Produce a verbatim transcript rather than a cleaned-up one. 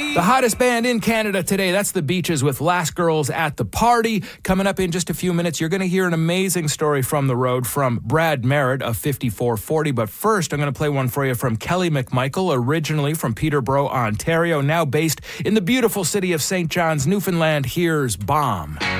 The hottest band in Canada today, that's the Beaches with Last Girls at the Party. Coming up in just a few minutes, you're going to hear an amazing story from the road from Brad Merritt of fifty-four forty. But first, I'm going to play one for you from Kelly McMichael, originally from Peterborough, Ontario, now based in the beautiful city of Saint John's, Newfoundland. Here's Bomb.